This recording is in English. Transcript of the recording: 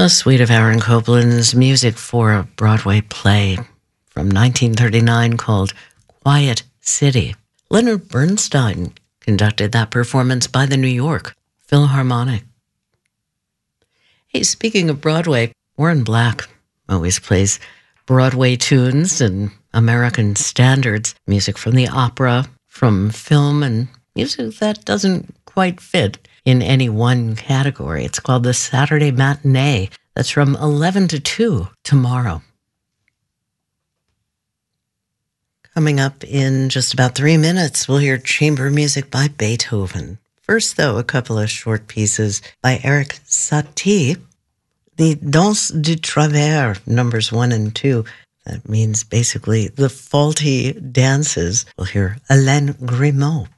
A suite of Aaron Copland's music for a Broadway play from 1939 called Quiet City. Leonard Bernstein conducted that performance by the New York Philharmonic. Hey, speaking of Broadway, Warren Black always plays Broadway tunes and American standards, music from the opera, from film, and music that doesn't quite fit in any one category. It's called the Saturday Matinee. That's from 11 to 2 tomorrow. Coming up in just about 3 minutes, we'll hear chamber music by Beethoven. First, though, a couple of short pieces by Erik Satie. The Danse du Travers, numbers 1 and 2. That means basically the faulty dances. We'll hear Alain Grimaud.